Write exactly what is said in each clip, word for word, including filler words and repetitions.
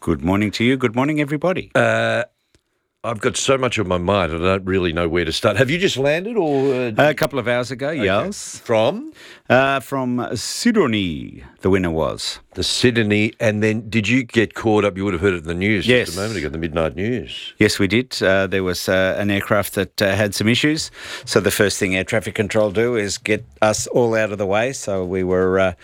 Good morning to you. Good morning, everybody. Uh, I've got so much on my mind, I don't really know where to start. Have you just landed or? Uh, a couple of hours ago, yes. From? Uh, from Sydney, the winner was. The Sydney, and then did you get caught up? You would have heard it in the news Yes. just a moment ago, the midnight news. Yes, we did. Uh, there was uh, an aircraft that uh, had some issues. So the first thing air traffic control do is get us all out of the way. So we were uh,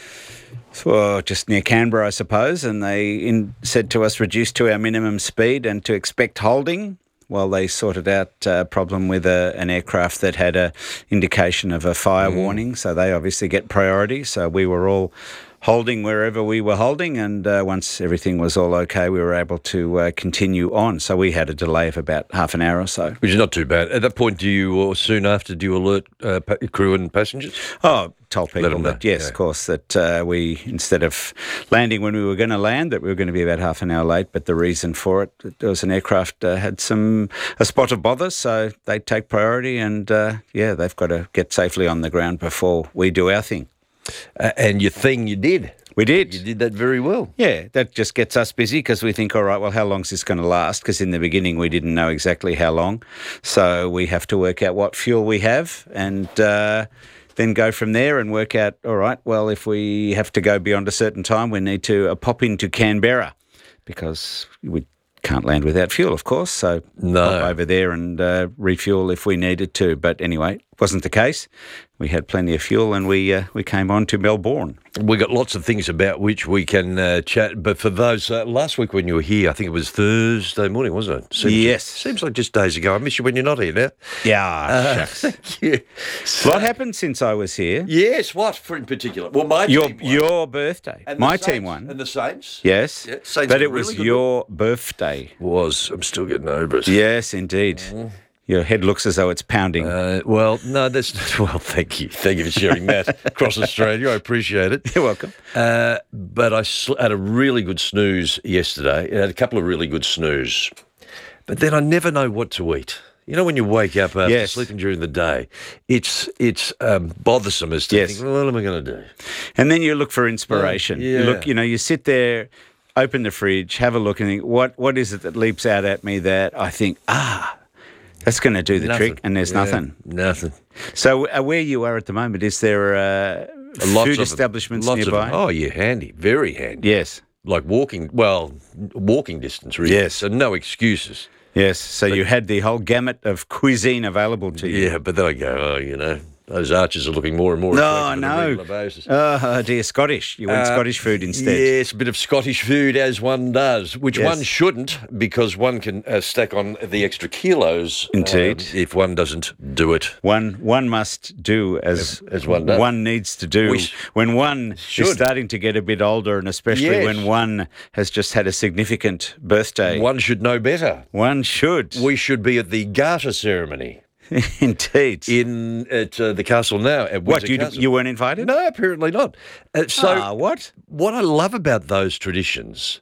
well, just near Canberra, I suppose, and they in, said to us, reduce to our minimum speed and to expect holding. Well, they sorted out a problem with a, an aircraft that had a indication of a fire mm. warning, so they obviously get priority. So we were all holding wherever we were holding, and uh, once everything was all okay, we were able to uh, continue on. So we had a delay of about half an hour or so. Which is not too bad. At that point, do you, or soon after, do you alert uh, crew and passengers? Oh, told people them that, know. yes, yeah. of course, that uh, we, instead of landing when we were going to land, that we were going to be about half an hour late, but the reason for it, there was an aircraft uh, had some, a spot of bother, so they take priority and, uh, yeah, they've got to get safely on the ground before we do our thing. Uh, and your thing you did. We did. You did that very well. Yeah, that just gets us busy because we think, all right, well, how long is this going to last? Because in the beginning we didn't know exactly how long. So we have to work out what fuel we have and uh, then go from there and work out, all right, well, if we have to go beyond a certain time, we need to uh, pop into Canberra because we can't land without fuel, of course. So no. pop over there and uh, refuel if we needed to. But anyway, it wasn't the case. We had plenty of fuel and we uh, we came on to Melbourne. We got lots of things about which we can uh, chat. But for those, uh, last week when you were here, I think it was Thursday morning, wasn't it? Seems, yes. Seems like just days ago. I miss you when you're not here now. Yeah, uh, shucks. Thank you. So, what happened since I was here? Yes, what for in particular? Well, my your, team won. Your birthday. And my the team Saints. won. And the Saints. Yes. Yeah, Saints but it really was good your one. birthday. Was. I'm still getting over it. Yes, indeed. Mm. Your head looks as though it's pounding. Uh, well, no, that's well. Thank you, thank you for sharing that across Australia. I appreciate it. You're welcome. Uh, but I sl- had a really good snooze yesterday. I had a couple of really good snooze, but then I never know what to eat. You know, when you wake up after yes. sleeping during the day, it's it's um, bothersome as to yes. think, well, what am I going to do? And then you look for inspiration. Oh, yeah. You look, you know, you sit there, open the fridge, have a look, and think, what what is it that leaps out at me that I think, ah. That's going to do the nothing. trick, and there's yeah, nothing. Nothing. So uh, where you are at the moment, is there uh, food establishments Lots nearby? Of oh, yeah, handy. Very handy. Yes. Like walking, well, walking distance, really. Yes. So no excuses. Yes, so but, you had the whole gamut of cuisine available to you. Yeah, but then I go, oh, you know, those arches are looking more and more no, attractive no. on a regular basis. Oh, dear, Scottish. You went uh, Scottish food instead. Yes, a bit of Scottish food as one does, which yes. one shouldn't because one can uh, stack on the extra kilos. Indeed. Um, if one doesn't do it. One one must do as, as, as one does. One needs to do sh- when one should. is starting to get a bit older, and especially yes. when one has just had a significant birthday. One should know better. One should. We should be at the Garter ceremony. Indeed. In at uh, the castle now. At what, you, Castle. you weren't invited? No, apparently not. Uh, so ah, what? What I love about those traditions,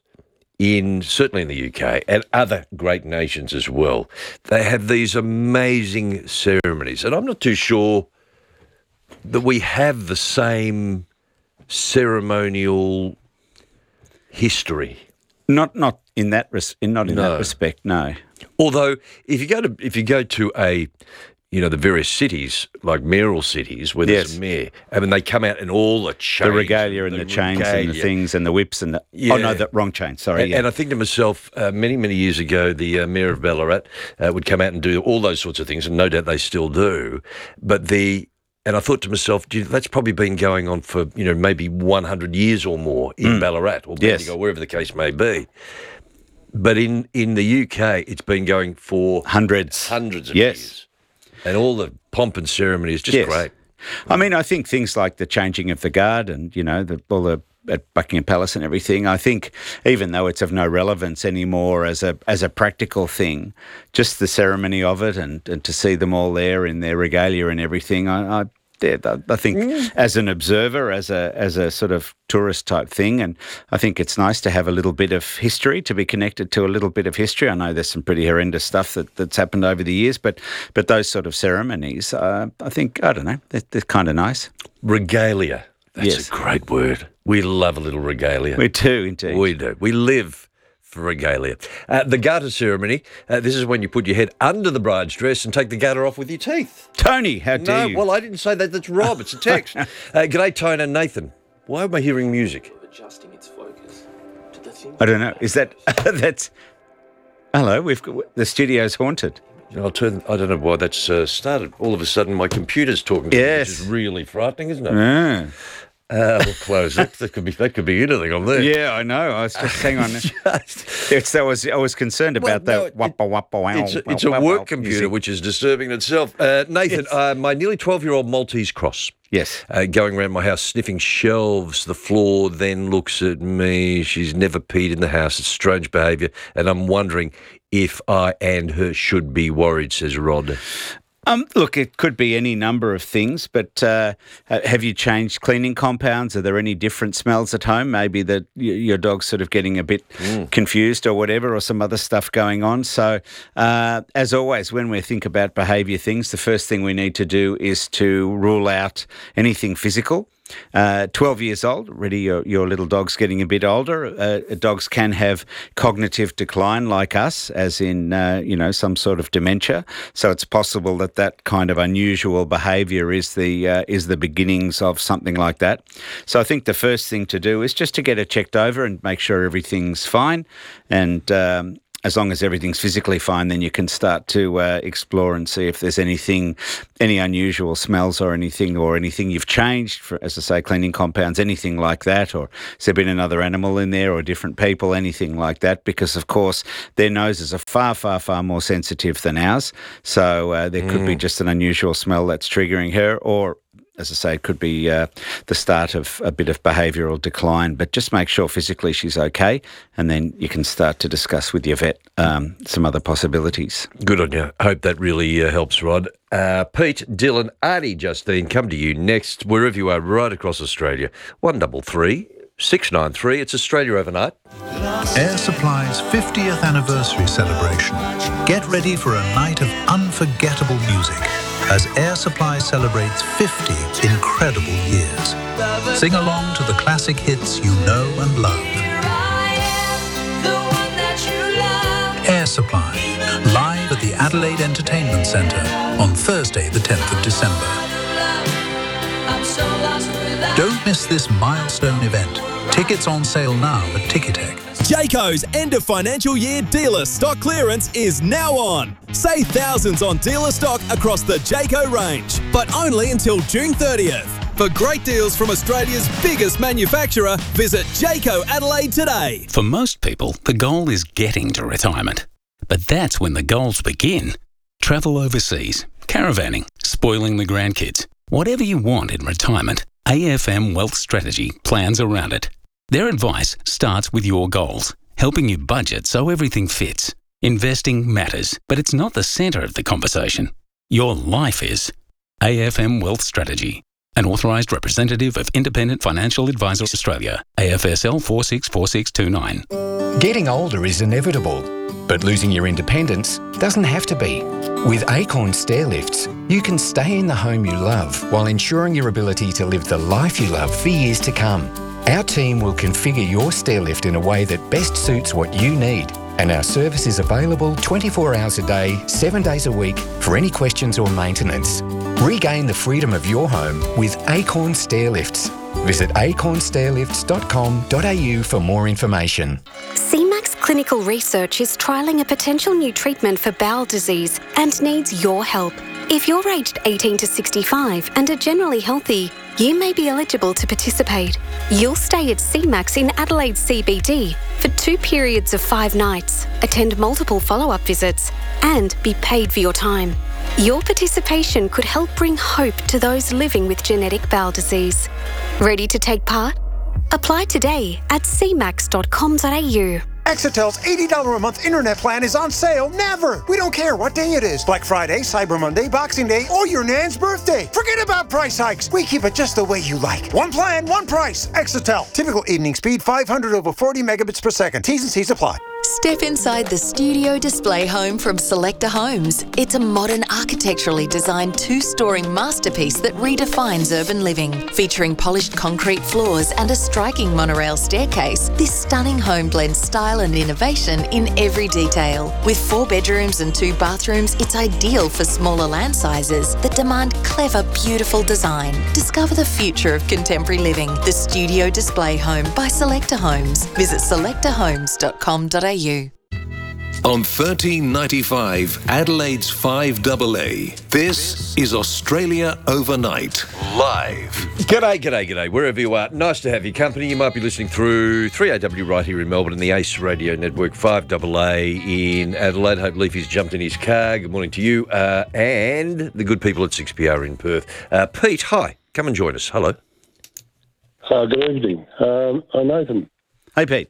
in certainly in the U K and other great nations as well, they have these amazing ceremonies. And I'm not too sure that we have the same ceremonial history. Not not in that res- in not in no. that respect, no. Although, if you go to if you go to a, you know, the various cities like mayoral cities where there's yes. a mayor, I mean, they come out in all the chains, the regalia and the, the chains regalia. and the things and the whips and the yeah. oh no, the wrong chain. Sorry. And, yeah. and I think to myself, uh, many many years ago, the uh, mayor of Ballarat uh, would come out and do all those sorts of things, and no doubt they still do. But the And I thought to myself, gee, that's probably been going on for, you know, maybe one hundred years or more in mm. Ballarat or yes. Bendigo, wherever the case may be. But in, in the U K, it's been going for hundreds, hundreds of yes. years. And all the pomp and ceremony is just yes. great. I mean, I think things like the changing of the guard and, you know, the, all the at Buckingham Palace and everything, I think even though it's of no relevance anymore as a as a practical thing, just the ceremony of it and, and to see them all there in their regalia and everything, I, I Yeah, I think mm. as an observer, as a as a sort of tourist type thing, and I think it's nice to have a little bit of history, to be connected to a little bit of history. I know there's some pretty horrendous stuff that, that's happened over the years, but but those sort of ceremonies, uh, I think, I don't know, they're, they're kind of nice. Regalia, that's yes. a great word. We love a little regalia. We do, indeed. We do. We live regalia. Uh, the garter ceremony, uh, this is when you put your head under the bride's dress and take the garter off with your teeth. Tony, how dare No, you? well, I didn't say that. That's Rob. It's a text. uh, G'day, Tone and Nathan. Why am I hearing music? Adjusting its focus to the thing. I don't know. Is that... that's... Hello, we've got... The studio's haunted. I'll turn. I don't know why that's uh, started. All of a sudden, my computer's talking to Yes. me, which is really frightening, isn't it? Ah. Uh, we'll close that. That could be. That could be anything on there. Yeah, I know. I was just hang on. Just- It's, I was I was concerned Well, about no, that. Wappa, wappa, wow, It's a, wow, it's a wow, work wow computer music. which is disturbing itself. Uh, Nathan, Yes. uh, my nearly twelve-year-old Maltese cross, Yes. uh, going around my house sniffing shelves, the floor, then looks at me. She's never peed in the house. It's strange behaviour, and I'm wondering if I and her should be worried, says Rod. Um, look, it could be any number of things, but uh, have you changed cleaning compounds? Are there any different smells at home? Maybe that y- your dog's sort of getting a bit Mm. confused or whatever, or some other stuff going on. So, uh, as always, when we think about behaviour things, the first thing we need to do is to rule out anything physical. Uh, twelve years old, already your, your little dog's getting a bit older. Uh, dogs can have cognitive decline like us, as in, uh, you know, some sort of dementia. So it's possible that that kind of unusual behaviour is the uh, is the beginnings of something like that. So I think the first thing to do is just to get it checked over and make sure everything's fine. And um, as long as everything's physically fine, then you can start to uh, explore and see if there's anything, any unusual smells or anything, or anything you've changed, for, as I say, cleaning compounds, anything like that, or has there been another animal in there or different people, anything like that, because, of course, their noses are far, far, far more sensitive than ours. So uh, there could be just an unusual smell that's triggering her, or as I say, it could be uh, the start of a bit of behavioural decline, but just make sure physically she's okay, and then you can start to discuss with your vet um, some other possibilities. Good on you. Hope that really uh, helps, Rod. Uh, Pete, Dylan, Artie, Justine, come to you next, wherever you are, right across Australia. One double three six nine three. It's Australia Overnight. Air Supply's fiftieth anniversary celebration. Get ready for a night of unforgettable music as Air Supply celebrates fifty incredible years. Sing along to the classic hits you know and love. Air Supply, live at the Adelaide Entertainment Centre on Thursday the tenth of December. Don't miss this milestone event. Tickets on sale now at Ticketek. Jayco's end of financial year dealer stock clearance is now on. Save thousands on dealer stock across the Jayco range, but only until June thirtieth. For great deals from Australia's biggest manufacturer, visit Jayco Adelaide today. For most people, the goal is getting to retirement. But that's when the goals begin. Travel overseas, caravanning, spoiling the grandkids. Whatever you want in retirement, A F M Wealth Strategy plans around it. Their advice starts with your goals, helping you budget so everything fits. Investing matters, but it's not the centre of the conversation. Your life is. A F M Wealth Strategy, an authorised representative of Independent Financial Advisors Australia, A F S L four six four six two nine. Getting older is inevitable, but losing your independence doesn't have to be. With Acorn Stair Lifts, you can stay in the home you love while ensuring your ability to live the life you love for years to come. Our team will configure your stair lift in a way that best suits what you need, and our service is available twenty-four hours a day, seven days a week for any questions or maintenance. Regain the freedom of your home with Acorn Stair Lifts. Visit acorn stair lifts dot com dot a u for more information. C MAX Clinical Research is trialling a potential new treatment for bowel disease and needs your help. If you're aged eighteen to sixty-five and are generally healthy, you may be eligible to participate. You'll stay at C MAX in Adelaide C B D for two periods of five nights, attend multiple follow-up visits, and be paid for your time. Your participation could help bring hope to those living with genetic bowel disease. Ready to take part? Apply today at c max dot com dot a u. Exitel's eighty dollars a month internet plan is on sale never. We don't care what day it is. Black Friday, Cyber Monday, Boxing Day, or your nan's birthday. Forget about price hikes. We keep it just the way you like. One plan, one price. Exitel. Typical evening speed, five hundred over forty megabits per second. T's and C's apply. Step inside the studio display home from Selector Homes. It's a modern, architecturally designed two-storey masterpiece that redefines urban living. Featuring polished concrete floors and a striking monorail staircase, this stunning home blends style and innovation in every detail. With four bedrooms and two bathrooms, it's ideal for smaller land sizes that demand clever, beautiful design. Discover the future of contemporary living. The Studio Display Home by Selector Homes. Visit selector homes dot com dot a u. On thirteen ninety-five, Adelaide's five A A, this is Australia Overnight, live. G'day, g'day, g'day, wherever you are. Nice to have your company. You might be listening through three A W right here in Melbourne and the Ace Radio Network, five A A in Adelaide. Hope Leafy's jumped in his car. Good morning to you. Uh, and the good people at six P R in Perth. Uh, Pete, hi. Come and join us. Hello. Uh, good evening. Um, I'm Nathan. Hey, Pete.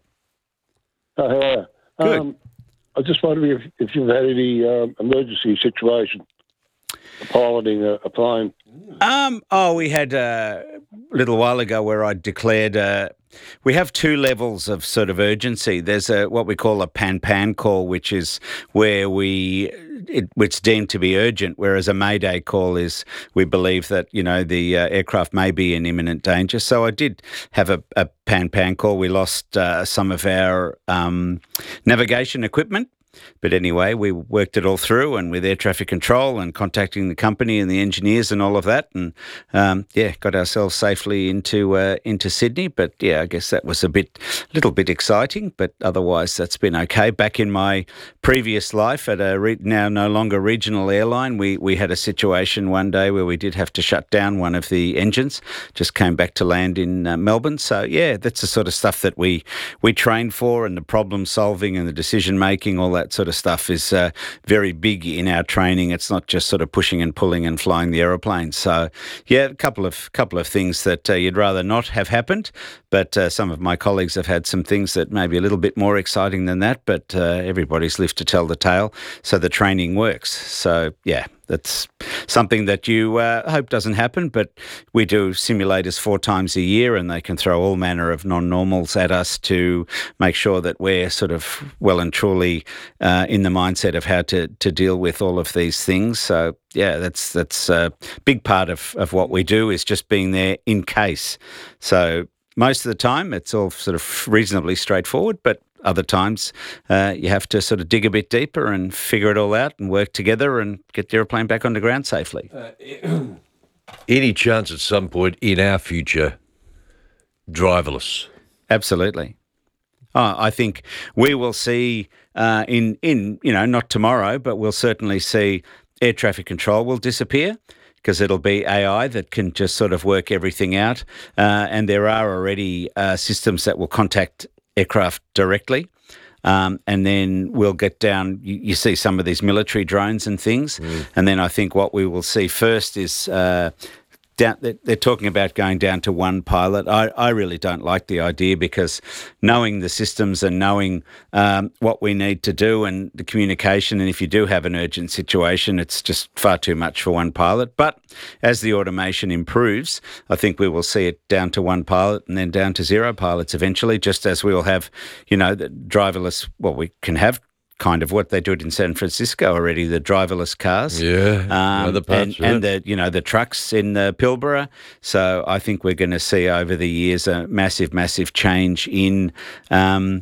Uh, how are you? Good. Um, I just wondered if, if you've had any um, emergency situation piloting a, a plane. Um, oh, we had uh, a little while ago where I declared uh, we have two levels of sort of urgency. There's a what we call a pan-pan call, which is where we it, it's deemed to be urgent, whereas a mayday call is we believe that, you know, the uh, aircraft may be in imminent danger. So I did have a, a pan-pan call. We lost uh, some of our um, navigation equipment. But anyway, we worked it all through, and with air traffic control and contacting the company and the engineers and all of that, and um, yeah, got ourselves safely into uh, into Sydney. But yeah, I guess that was a bit, little bit exciting. But otherwise, that's been okay. Back in my previous life at a re- now no longer regional airline, we we had a situation one day where we did have to shut down one of the engines. Just came back to land in uh, Melbourne. So yeah, that's the sort of stuff that we we train for, and the problem solving and the decision making, all that sort of stuff is uh, very big in our training. It's not just sort of pushing and pulling and flying the aeroplane. So, yeah, a couple of couple of things that uh, you'd rather not have happened, but uh, some of my colleagues have had some things that may be a little bit more exciting than that, but uh, everybody's lived to tell the tale, so the training works. So, yeah, that's something that you uh, hope doesn't happen, but we do simulators four times a year, and they can throw all manner of non-normals at us to make sure that we're sort of well and truly uh, in the mindset of how to, to deal with all of these things. So, yeah, that's that's a big part of, of what we do, is just being there in case. So most of the time it's all sort of reasonably straightforward, but other times uh, you have to sort of dig a bit deeper and figure it all out and work together and get the aeroplane back on the ground safely. Uh, any chance at some point in our future, driverless? Absolutely. Oh, I think we will see uh, in, in, you know, not tomorrow, but we'll certainly see air traffic control will disappear, because it'll be A I that can just sort of work everything out. Uh, and there are already uh, systems that will contact aircraft directly. Um, and then we'll get down, you, you see some of these military drones and things. Mm. And then I think what we will see first is uh, down, they're talking about going down to one pilot. I, I really don't like the idea, because knowing the systems and knowing um, what we need to do and the communication, and if you do have an urgent situation, it's just far too much for one pilot. But as the automation improves, I think we will see it down to one pilot and then down to zero pilots eventually, just as we will have, you know, the driverless, well, we can have kind of what they do it in San Francisco already, the driverless cars. Yeah, um, other parts, and, yeah. and the, you know, the trucks in uh, Pilbara. So I think we're going to see over the years a massive, massive change in um,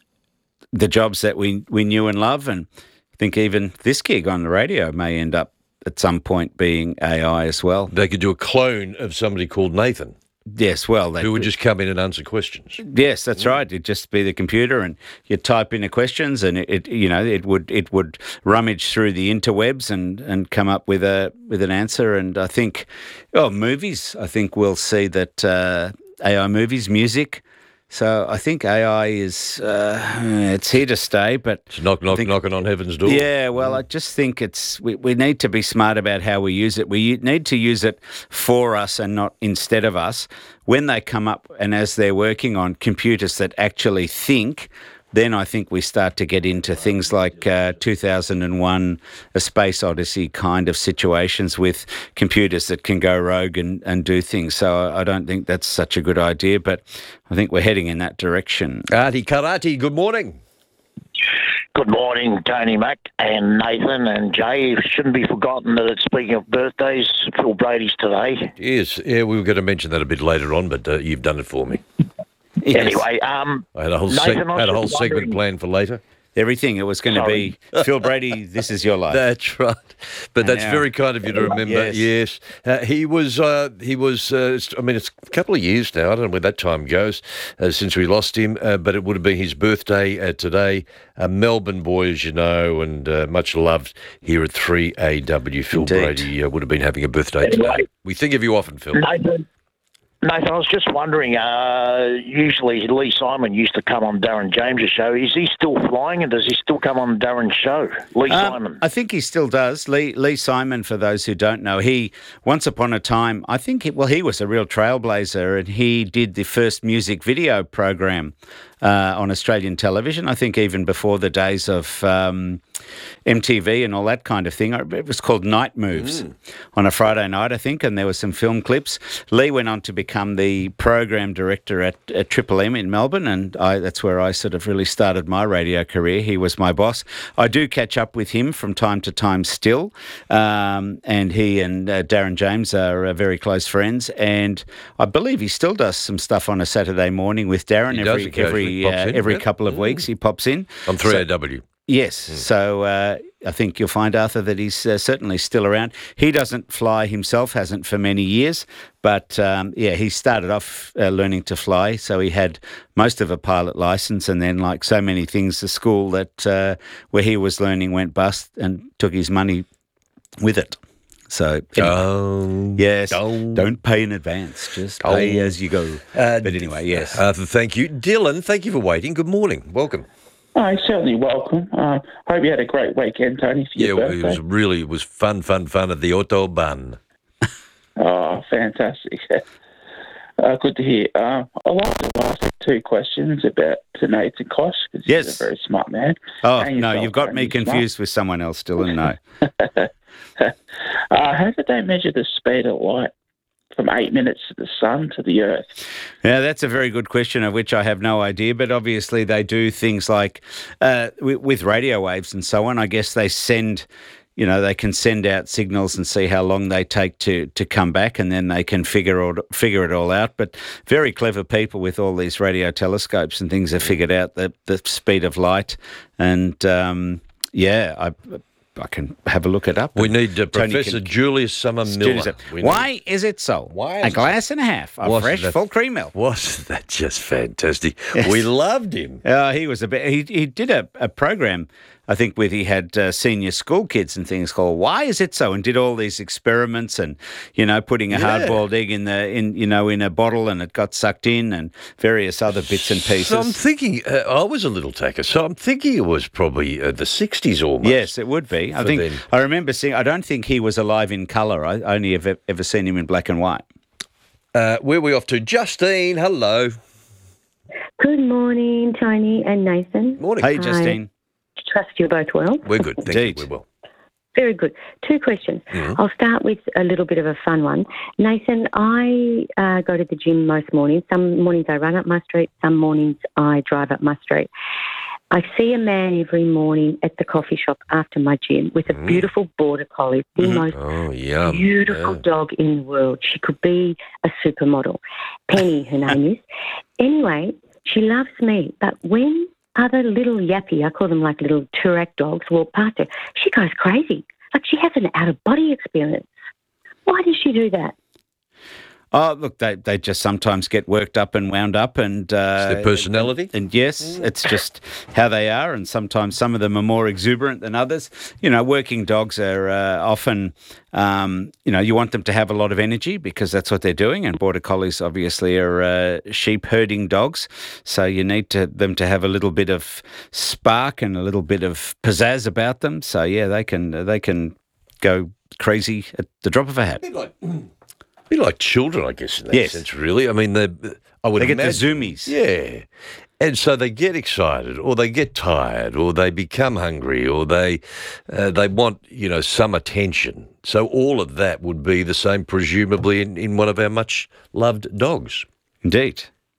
the jobs that we, we knew and love. And I think even this gig on the radio may end up at some point being A I as well. They could do a clone of somebody called Nathan. Yes, well, they who would just come in and answer questions. Yes, that's right. It'd just be the computer, and you type in the questions, and it, it, you know, it would it would rummage through the interwebs and, and come up with a with an answer. And I think, oh, movies. I think we'll see that uh, A I movies, music. So I think A I is uh, it's here to stay, but it's knock knock think, knocking on heaven's door. Yeah, well, I just think it's we, we need to be smart about how we use it. We need to use it for us and not instead of us. When they come up and as they're working on computers that actually think, then I think we start to get into things like uh, two thousand one, A Space Odyssey kind of situations with computers that can go rogue and, and do things. So I don't think that's such a good idea, but I think we're heading in that direction. Artie Karate, good morning. Good morning, Tony Mack and Nathan and Jay. It shouldn't be forgotten that, speaking of birthdays, Phil Brady's today. Yes, yeah, we were going to mention that a bit later on, but uh, you've done it for me. Yes. Anyway, um, I had a whole, Nathan, seg- I was had a whole just segment wondering- planned for later. Everything. It was going to Sorry. be Phil Brady, this is your life. That's right. But that's now- very kind of you to remember. Yes. Yes. Uh, he was, uh, he was. Uh, I mean, it's a couple of years now. I don't know where that time goes uh, since we lost him, uh, but it would have been his birthday uh, today. A Melbourne boy, as you know, and uh, much loved here at three A W. Phil Indeed. Brady uh, would have been having a birthday today. We think of you often, Phil. Nathan, Nathan, I was just wondering, uh, usually Lee Simon used to come on Darren James's show. Is he still flying, and does he still come on Darren's show? Lee Um, Simon. I think he still does. Lee Lee Simon, for those who don't know, he once upon a time, I think, he, well, he was a real trailblazer, and he did the first music video program uh, on Australian television. I think even before the days of um, M T V and all that kind of thing. It was called Night Moves Mm. on a Friday night, I think, and there were some film clips. Lee went on to become the program director at, at Triple M in Melbourne, and I, that's where I sort of really started my radio career. He was my boss. I do catch up with him from time to time still, um, and he and uh, Darren James are uh, very close friends, and I believe he still does some stuff on a Saturday morning with Darren He does every occasionally, every pops uh, in, every yeah. couple of weeks. He pops in On three So- A W. Yes, so uh, I think you'll find, Arthur, that he's uh, certainly still around. He doesn't fly himself, hasn't for many years, but um, yeah, he started off uh, learning to fly, so he had most of a pilot license, and then, like so many things, the school that uh, where he was learning went bust and took his money with it. So, anyway, Oh, yes, oh. don't pay in advance, just Oh. pay as you go. Uh, but anyway, yes. Arthur, thank you. Dylan, thank you for waiting. Good morning. Welcome. Oh, certainly welcome. Um, hope you had a great weekend, Tony, for Yeah, your well, birthday. it was really, it was fun, fun, fun at the Autobahn. Oh, fantastic. Uh, good to hear. Uh, I'd like to ask two questions about to Nathan Kosh, because Yes. he's a very smart man. Oh, And no, yourself, you've got Tony, me you're smart. confused with someone else, Dylan, no. uh, how did they measure the speed of light from eight minutes to the sun to the earth? Yeah, that's a very good question, of which I have no idea. But obviously, they do things like uh, with, with radio waves and so on. I guess they send, you know, they can send out signals and see how long they take to, to come back, and then they can figure all, figure it all out. But very clever people with all these radio telescopes and things have figured out the the speed of light. And um, yeah, I. I can have a look it up. We need uh, Tony Professor can- Julius Summer Miller. We need- Why is it so? Why a is it- glass and a half of Wasn't fresh that- full cream milk. Wasn't that just fantastic? Yes. We loved him. Uh, he was a bit. He he did a, a program, I think, with he had uh, senior school kids and things called "Why Is It So?" and did all these experiments and you know putting a Yeah. hard-boiled egg in the in you know in a bottle and it got sucked in and various other bits and pieces. So I'm thinking, uh, I was a little tacker, so I'm thinking it was probably uh, the sixties almost. Yes, it would be. I For think then. I remember seeing. I don't think he was alive in colour. I only have ever, ever seen him in black and white. Uh, where are we off to? Justine, hello. Good morning, Tony and Nathan. Morning. Hey, Justine. I trust you're both well. We're good, thank Indeed. you. We're well. Very good. Two questions. Mhm. I'll start with a little bit of a fun one. Nathan, I uh, go to the gym most mornings. Some mornings I run up my street, some mornings I drive up my street. I see a man every morning at the coffee shop after my gym with a Mm. beautiful border collie, the Mm-hmm. most Oh, yeah. beautiful dog in the world. She could be a supermodel. Penny, her name is. Anyway, she loves me, but when other little yappy, I call them like little Turak dogs, walk past her, she goes crazy. Like she has an out-of-body experience. Why does she do that? Oh, look, they, they just sometimes get worked up and wound up, and uh, It's their personality? And, and yes, it's just how they are. And sometimes some of them are more exuberant than others. You know, working dogs are uh, often, um, you know, you want them to have a lot of energy because that's what they're doing. And border collies obviously are uh, sheep herding dogs, so you need to, them to have a little bit of spark and a little bit of pizzazz about them. So yeah, they can they can go crazy at the drop of a hat. Be like children, I guess, in that Yes. sense, really. I mean, they, I would They get the imagine- zoomies. Yeah. And so they get excited, or they get tired, or they become hungry, or they uh, they want, you know, some attention. So all of that would be the same, presumably, in, in one of our much-loved dogs. Indeed.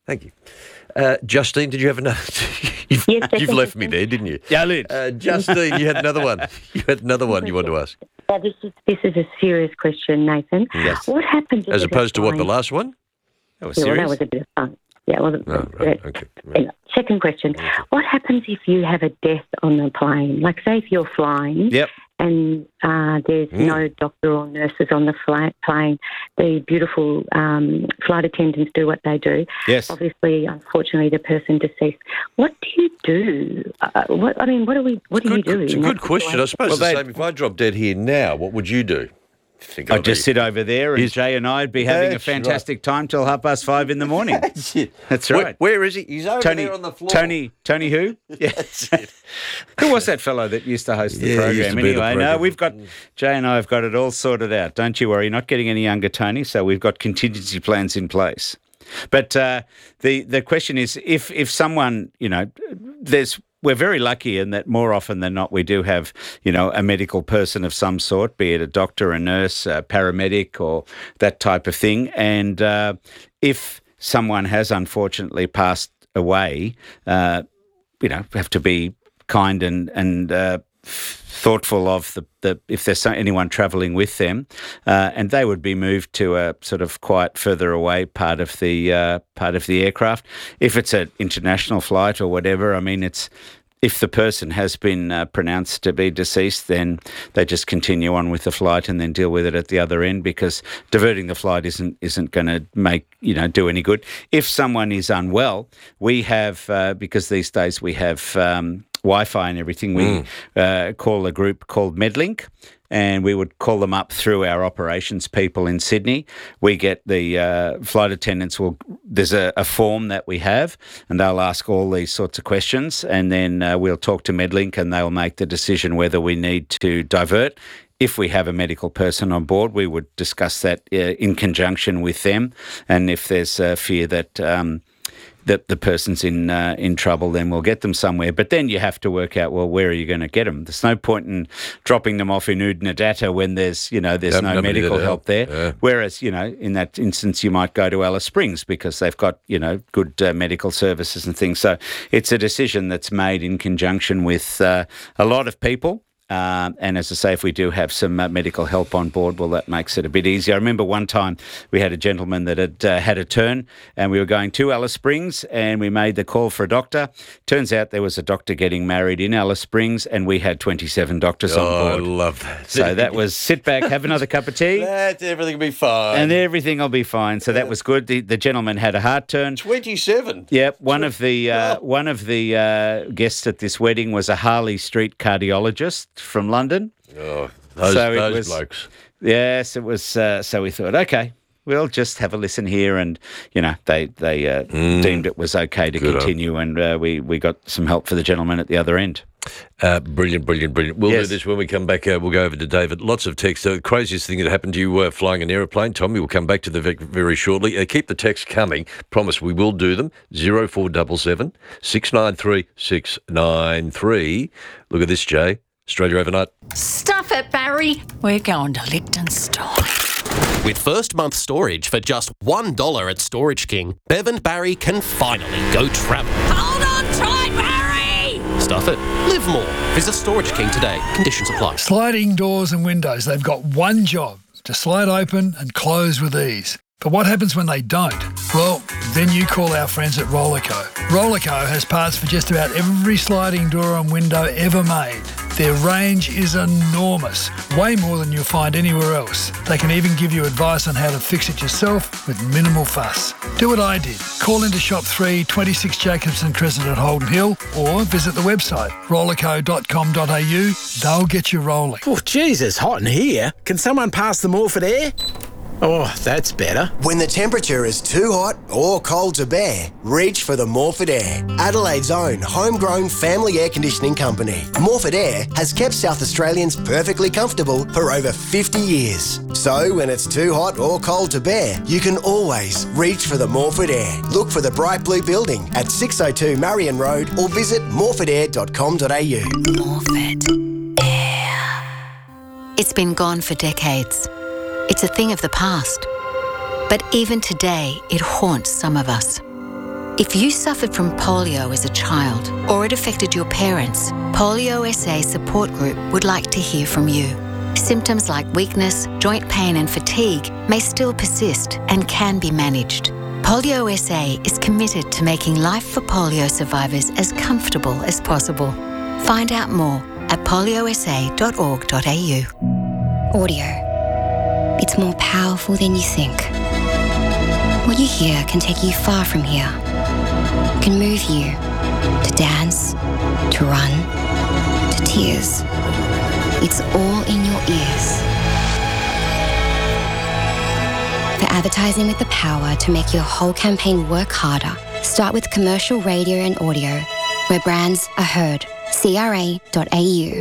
Thank you. Uh, Justine, did you have another? you've, Yes, you've left me there, didn't you? Yeah, Lynn. Uh, Justine, you had another one. You had another one you wanted to ask. Uh, this is this is a serious question, Nathan. Yes. What happens if As there's opposed a to what, the fine- last one? That was Yeah, well, serious. that was a bit of fun. Yeah, it wasn't. Oh, right, okay. Anyway, second question: what happens if you have a death on the plane? Like, say, if you're flying, Yep. and uh, there's Mm. no doctor or nurses on the flight plane. The beautiful um, flight attendants do what they do. Yes. Obviously, unfortunately, the person deceased. What do you do? Uh, what I mean, what do we? What do you do? It's a in good that question. I situation? suppose Well, the they- same. If I dropped dead here now, what would you do? Think I'd I'd just be- sit over there and Is- Jay and I'd be having a That's fantastic time till half past five in the morning. That's it. That's Where- right. where is he? He's over Tony, there on the floor. Tony, Tony who? Yeah. That's it. Who was that fellow that used to host the Yeah, he used program? to be the Anyway, no, program. we've got, Jay and I have got it all sorted out. Don't you worry, not getting any younger, Tony, so we've got contingency plans in place. But uh, the, the question is, if, if someone, you know, there's, we're very lucky in that more often than not we do have, you know, a medical person of some sort, be it a doctor, a nurse, a paramedic or that type of thing. And uh, if someone has unfortunately passed away, uh, you know, have to be kind and, and uh, thoughtful of the, the if there's so- anyone travelling with them, uh, and they would be moved to a sort of quite further away part of the uh, part of the aircraft. If it's an international flight or whatever, I mean, it's if the person has been uh, pronounced to be deceased, then they just continue on with the flight and then deal with it at the other end, because diverting the flight isn't isn't going to make, you know, do any good. If someone is unwell, we have uh, because these days we have um, Wi-Fi and everything. We Mm. uh, call a group called MedLink, and we would call them up through our operations people in Sydney. We get the uh, flight attendants will, there's a, a form that we have, and they'll ask all these sorts of questions, and then uh, we'll talk to MedLink and they'll make the decision whether we need to divert. If we have a medical person on board, we would discuss that uh, in conjunction with them, and if there's a fear that um, that the person's in uh, in trouble, then we'll get them somewhere. But then you have to work out, well, where are you going to get them? There's no point in dropping them off in Oodnadatta when there's, you know, there's Yep, no nobody medical there to help help. there. Yeah. Whereas, you know, in that instance, you might go to Alice Springs because they've got, you know, good uh, medical services and things. So it's a decision that's made in conjunction with uh, a lot of people. Um, and as I say, if we do have some uh, medical help on board, well, that makes it a bit easier. I remember one time we had a gentleman that had uh, had a turn, and we were going to Alice Springs, and we made the call for a doctor. Turns out there was a doctor getting married in Alice Springs, and we had twenty-seven doctors Oh, on board. I love that. So that was sit back, have another cup of tea, That, everything will be fine. and everything will be fine. So that was good. The, the gentleman had a heart turn. twenty-seven. Yep, one of the uh, one of the uh, guests at this wedding was a Harley Street cardiologist from London. Oh, those, So it those was- blokes. Yes, it was. Uh, so we thought, okay, we'll just have a listen here, and you know, they they uh, deemed it was okay to Good on. continue, and uh, we we got some help for the gentleman at the other end. Uh, brilliant, brilliant, brilliant. We'll Yes. do this when we come back. Uh, we'll go over to David. Lots of text. The craziest thing that happened to you uh, flying an aeroplane. Tommy, we'll come back to the very, very shortly. Uh, keep the texts coming. Promise we will do them. zero four seven seven, six nine three, six nine three. Look at this, Jay. Australia Overnight. Stuff it, Barry. We're going to Liechtenstein. With first month storage for just one dollar at Storage King, Bev and Barry can finally go travel. Hold on tight, Barry! Stuff it. Live more. Visit Storage King today. Conditions apply. Sliding doors and windows, they've got one job, to slide open and close with ease. But what happens when they don't? Well, then you call our friends at Rollerco. Rollerco has parts for just about every sliding door and window ever made. Their range is enormous, way more than you'll find anywhere else. They can even give you advice on how to fix it yourself with minimal fuss. Do what I did. Call into shop three, twenty-six Jacobson Crescent at Holden Hill, or visit the website rollerco dot com dot a u. They'll get you rolling. Oh, Jesus, hot in here. Can someone pass the Morford air? Oh, that's better. When the temperature is too hot or cold to bear, reach for the Morford Air, Adelaide's own homegrown family air conditioning company. Morford Air has kept South Australians perfectly comfortable for over fifty years. So when it's too hot or cold to bear, you can always reach for the Morford Air. Look for the bright blue building at six oh two Marion Road or visit morford air dot com dot a u. Morford Air. It's been gone for decades. It's a thing of the past. But even today, it haunts some of us. If you suffered from polio as a child or it affected your parents, Polio S A Support Group would like to hear from you. Symptoms like weakness, joint pain and fatigue may still persist and can be managed. Polio S A is committed to making life for polio survivors as comfortable as possible. Find out more at polio s a dot org dot a u. Audio. It's more powerful than you think. What you hear can take you far from here. It can move you to dance, to run, to tears. It's all in your ears. For advertising with the power to make your whole campaign work harder, start with commercial radio and audio, where brands are heard. c r a dot a u.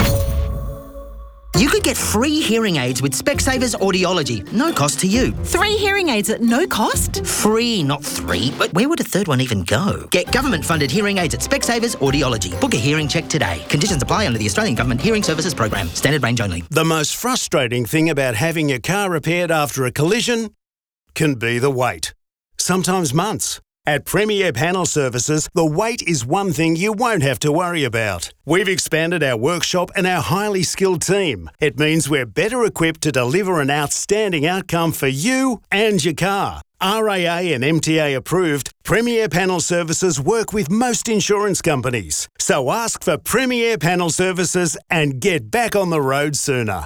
You could get free hearing aids with Specsavers Audiology. No cost to you. Three hearing aids at no cost? Free, not three. But where would a third one even go? Get government-funded hearing aids at Specsavers Audiology. Book a hearing check today. Conditions apply under the Australian Government Hearing Services Program. Standard range only. The most frustrating thing about having your car repaired after a collision can be the wait. Sometimes months. At Premier Panel Services, the wait is one thing you won't have to worry about. We've expanded our workshop and our highly skilled team. It means we're better equipped to deliver an outstanding outcome for you and your car. R A A and M T A approved, Premier Panel Services work with most insurance companies. So ask for Premier Panel Services and get back on the road sooner.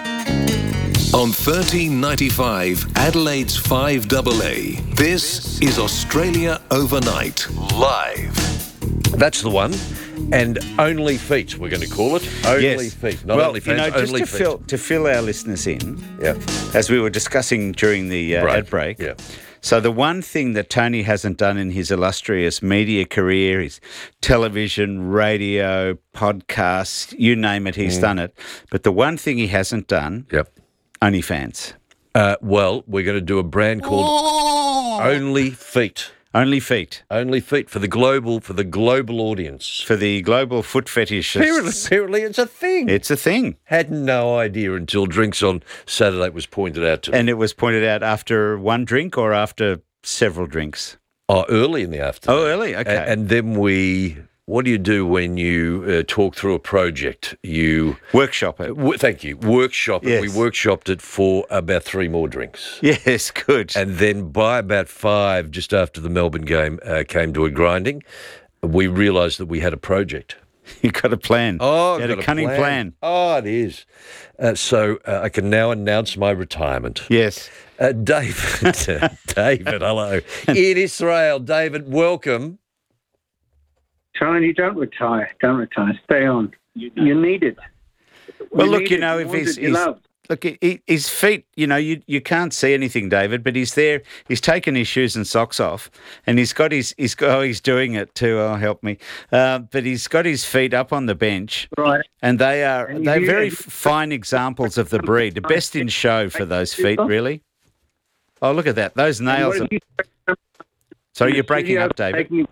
On thirteen ninety-five, Adelaide's five A A, this is Australia Overnight, live. That's the one. And Only Feet, we're going to call it. Only Yes. Feet. Not well, Only you Fans, know, just Only to Feet. fill, to fill our listeners in, yeah. as we were discussing during the uh, Break. ad break, Yeah. so the one thing that Tony hasn't done in his illustrious media career, his television, radio, podcasts, you name it, he's Mm. done it. But the one thing he hasn't done, yep. OnlyFans. Uh, well, we're going to do a brand called Only Feet. Only Feet. Only Feet for the global for the global audience. For the global foot fetishists. Apparently, apparently it's a thing. It's a thing. Had no idea until Drinks on Saturday was pointed out to me. And it was pointed out after one drink or after several drinks? Oh, early in the afternoon. Oh, early, okay. A- And, then we... What do you do when you uh, talk through a project? You... Workshop it. W- thank you. Workshop it. Yes. We workshopped it for about three more drinks. Yes, good. And then by about five, just after the Melbourne game uh, came to a grinding, we realised that we had a project. You got a plan. Oh, you had got a cunning plan. Oh, it is. Uh, so uh, I can now announce my retirement. Yes. Uh, David, David, hello. In Israel, David, welcome. Tony, don't retire. Don't retire. Stay on. You're needed. Well, You're look, you needed. know, You're if he's, wanted, you're he's loved. look, he, his feet, you know, you you can't see anything, David, but he's there. He's taken his shoes and socks off, and he's got his, he's got, oh, he's doing it too. Oh, help me! Uh, but he's got his feet up on the bench, right? And they are And they're you- very fine examples of the breed. The best in show for those feet, really. Oh, look at that! Those nails. What Are, have you- sorry, you're breaking studio up, David. taking-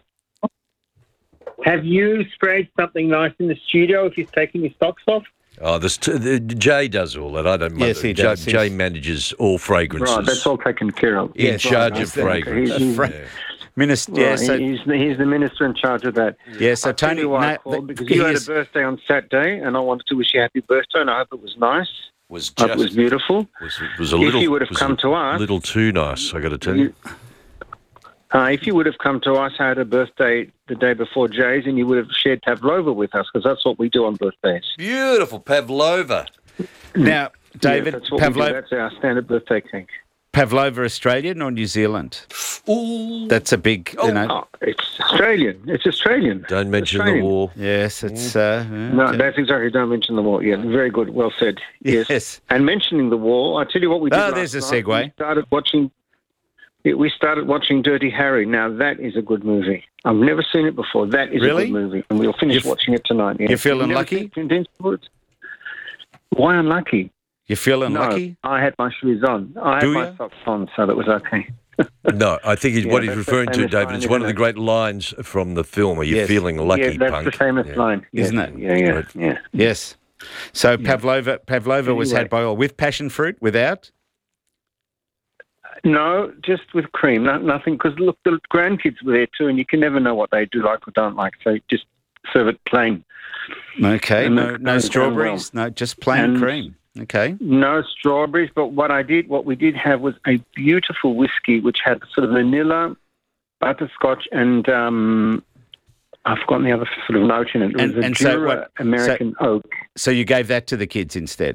Have you sprayed something nice in the studio if he's taking his socks off? Oh, this t- the, Jay does all that. I don't. Yes, he Jay, does. Jay He's- manages all fragrances. Right, that's all taken care of. In Yes, charge right, of I see. fragrance. He's- Fra- Yeah. Minister, Right, yeah, so, he's, the, he's the minister in charge of that. yeah, so I'll tell Tony, you why I no, called, because he you had a is- birthday on Saturday, and I wanted to wish you a happy birthday, and I hope it was nice. Was I hope it was just beautiful. was, was a If little. you would have was come a to us- little too nice. I got to tell you. Uh, if you would have come to us, I had a birthday the day before Jay's, and you would have shared pavlova with us, because that's what we do on birthdays. Beautiful pavlova. Now, David, yes, that's what we do. Pavlova, That's our standard birthday cake. Pavlova, Australian or New Zealand? Ooh. That's a big, you know. Oh, it's Australian. It's Australian. Don't mention Australian. the war. Yes, it's. Uh, No, okay. that's exactly. Don't mention the war. Yeah, very good. Well said. Yes. Yes. And mentioning the war, I tell you what we did. Oh, last there's a night. segue. We started watching. We started watching Dirty Harry. Now that is a good movie. I've never seen it before. That is Really? a good movie, and we'll finish You're f- watching it tonight. Yeah. you're feeling You've never lucky? seen Clint Eastwood? Why unlucky? You feeling no, lucky? I had my shoes on. I had Do my ya? socks on, so that was okay. No, I think he's, Yeah, what he's that's the referring to, famous David, line, is one of isn't the it? great lines from the film. Are you Yes. feeling lucky, yeah, that's punk? the famous Yeah. line, yes. Isn't it? Yeah, yeah, Right. yeah. Yes. So Pavlova, Pavlova was Anyway. had by all with passion fruit, without. no, just with cream, no, nothing. Because look, the grandkids were there too, and you can never know what they do like or don't like. So just serve it plain. Okay, And no, it's no done strawberries, well. no, just plain And cream. Okay. No strawberries, but what I did, what we did have was a beautiful whiskey which had sort of vanilla, butterscotch, and um, I've forgotten the other sort of note in it. It And- was a and so Jura what- American oak. So you gave that to the kids instead?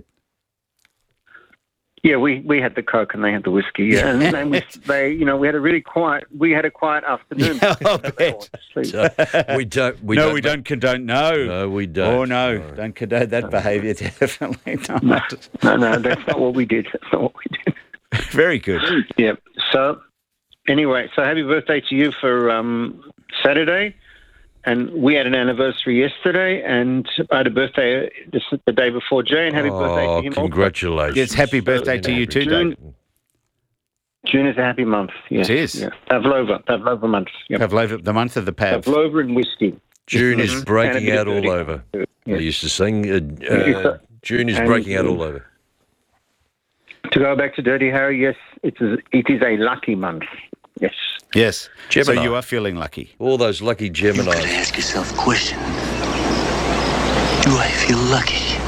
Yeah, we, we had the Coke and they had the whiskey. Yeah, and they, we, they, you know, we had a really quiet. We had a quiet afternoon. I'll bet. So we don't. We no, don't we don't condone. No, No, we don't. Oh no, don't condone that behaviour. Definitely not. No, no, that's not what we did. That's not what we did. Very good. Yeah. So anyway, so happy birthday to you for um, Saturday. And we had an anniversary yesterday, and I had a birthday this, the day before Jay, and happy birthday Oh, to him also. congratulations. Yes, happy birthday to you too, June, David. June is a happy month. Yes. It is. Yeah. Pavlova, Pavlova month. Yep. Pavlova, the month of the Pav. Pavlova and whiskey. June is Mhm. And a breaking bit out of all dirty. over. Yeah. I used to sing. Uh, Yes, uh, sir. June is And, breaking out uh, all over. To go back to Dirty Harry, yes, it is, it is a lucky month. Yes. Yes. Gemini. So you are feeling lucky. All those lucky Geminis. Ask yourself a question. Do I feel lucky?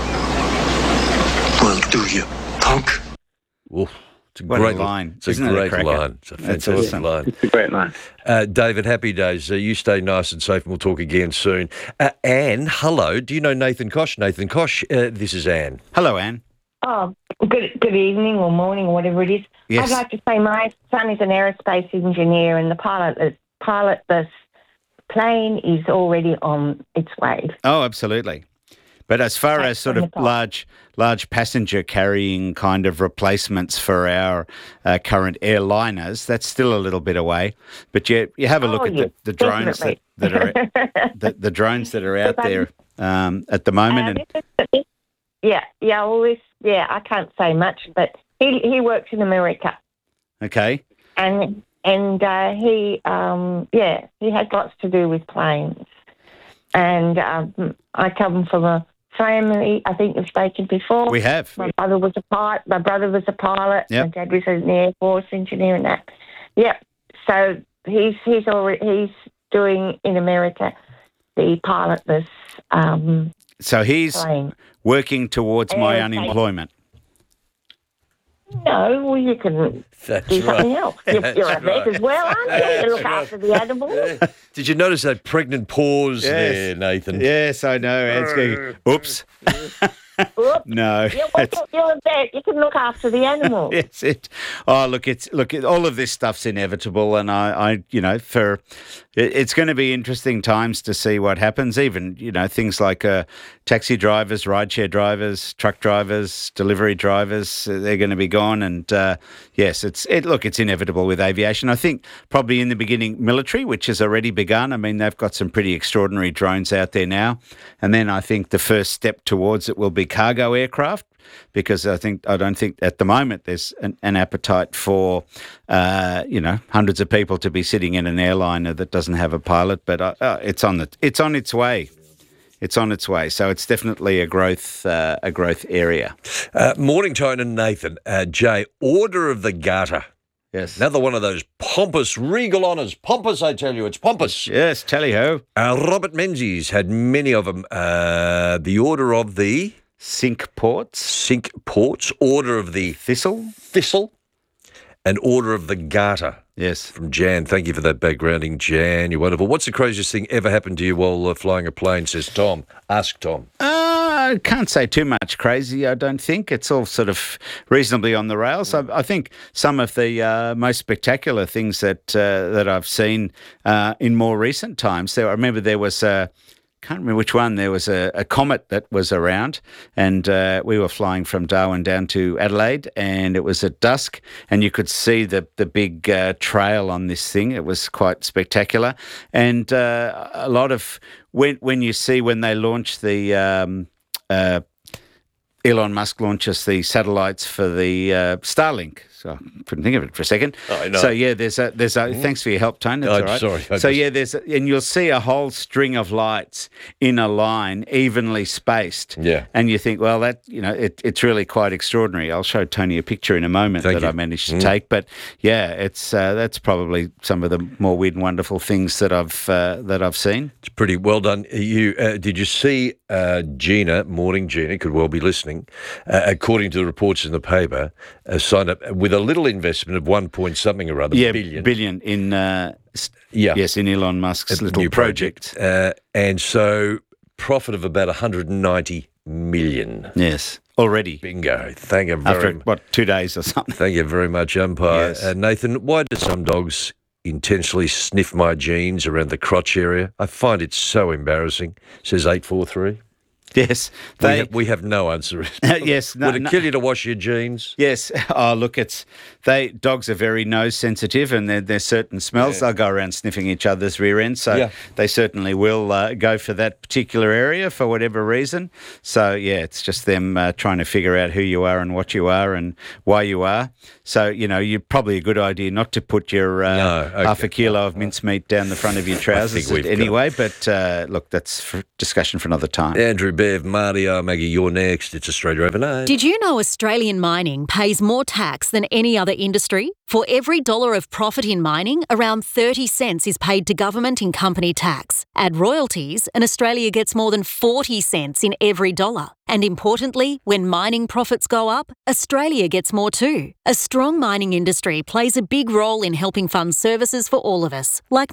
Well, do you, punk? Oof, it's a What a great line. It's a Isn't that a great cracker? line. It's a That's fantastic awesome. line. It's a great line. Uh, David, happy days. Uh, you stay nice and safe, and we'll talk again soon. Uh, Anne, hello. Do you know Nathan Kosh? Nathan Kosh, uh, this is Anne. Hello, Anne. Oh, good good evening or morning or whatever it is. Yes. I'd like to say my son is an aerospace engineer, and the pilot the pilot this plane is already on its way. Oh, absolutely. But as far as sort of large, large passenger carrying kind of replacements for our uh, current airliners, that's still a little bit away. But you you have a look Oh, at yes, the, the drones that, that are the, the drones that are out there um, at the moment. Uh, And yeah, yeah. Well, this, yeah, I can't say much, but he he works in America, okay, and and uh, he um, yeah he has lots to do with planes, and um, I come from a family. I think you've spoken before. We have. My brother was a pilot. My brother was a pilot. Yep. My dad was an Air Force engineer and that. Yep. So he's he's already he's doing in America the pilotless um, so he's plane. working towards my Aerospace. unemployment. No, well, you can That's do something right. else. You're, That's you're a vet right. as well, aren't you? That's You look right. after the animals. Did you notice that pregnant pause Yes. there, Nathan? Yes, I know. Anne's going, oops. Whoops. No. Yeah, well, you're a vet. You can look after the animals. Yes, it. Oh, look, it's look. It, all of this stuff's inevitable, and I, I you know, for it, it's going to be interesting times to see what happens. Even you know, things like uh, taxi drivers, rideshare drivers, truck drivers, delivery drivers, uh, they're going to be gone. And uh, yes, it's it. Look, it's inevitable with aviation. I think probably in the beginning, military, which has already begun. I mean, they've got some pretty extraordinary drones out there now, and then I think the first step towards it will be cargo aircraft, because I think I don't think at the moment there's an, an appetite for uh, you know hundreds of people to be sitting in an airliner that doesn't have a pilot. But uh, uh, it's on the it's on its way. It's on its way. So it's definitely a growth uh, a growth area. Uh, morning, Tone and Nathan. Uh, Jay, Order of the Garter. Yes. Another one of those pompous, regal honours. Pompous, I tell you, it's pompous. Yes, tally-ho. Uh, Robert Menzies had many of them. Uh, the Order of the... Cinque Ports. Cinque Ports. Order of the... Thistle. Thistle. And Order of the Garter. Yes. From Jan. Thank you for that backgrounding, Jan. You're wonderful. What's the craziest thing ever happened to you while uh, flying a plane, says Tom. Ask Tom. Uh, I can't say too much crazy, I don't think. It's all sort of reasonably on the rails. I, I think some of the uh, most spectacular things that uh, that I've seen uh, in more recent times, there, I remember there was a... can't remember which one. There was a, a comet that was around, and uh, we were flying from Darwin down to Adelaide, and it was at dusk, and you could see the the big uh, trail on this thing. It was quite spectacular, and uh, a lot of when when you see when they launch the um, uh, Elon Musk launches the satellites for the uh, Starlink. So I couldn't think of it for a second. I know. So yeah, there's a there's a. Thanks for your help, Tone. That's I'm all right. sorry, I So just- yeah, there's a, and you'll see a whole string of lights in a line, evenly spaced. Yeah. And you think, well, that you know, it, it's really quite extraordinary. I'll show Tony a picture in a moment Thank that you. I managed to Mm. take. But yeah, it's uh, that's probably some of the more weird and wonderful things that I've uh, that I've seen. It's pretty well done. You uh, did you see uh, Gina? Morning, Gina could well be listening. Uh, according to the reports in the paper, uh, signed up with a little investment of one point something or other Yeah, billion. billion in uh, s- Yeah. yes, in Elon Musk's A little new project. Uh, and so profit of about one hundred ninety million. Yes, already. Bingo. Thank you very After much. what two days or something. Thank you very much, umpire. Yes. Uh, Nathan, why do some dogs intentionally sniff my jeans around the crotch area? I find it so embarrassing, says eight four three. Yes, We, they. have, we have no answer. yes, no, Would it no- kill you to wash your jeans? Yes. Oh, look, it's they dogs are very nose sensitive, and there there's certain smells. Yeah. They'll go around sniffing each other's rear ends, so Yeah. they certainly will uh, go for that particular area for whatever reason. So yeah, it's just them uh, trying to figure out who you are and what you are and why you are. So you know, you're probably a good idea not to put your uh, No, okay. half a kilo of mincemeat down the front of your trousers we've got- anyway. But uh, look, that's for discussion for another time. Andrew, Bev, Marty, oh, Maggie, you're next. It's Australia Overnight. Did you know Australian mining pays more tax than any other industry? For every dollar of profit in mining, around thirty cents is paid to government in company tax. Add royalties, and Australia gets more than forty cents in every dollar. And importantly, when mining profits go up, Australia gets more too. A strong mining industry plays a big role in helping fund services for all of us, like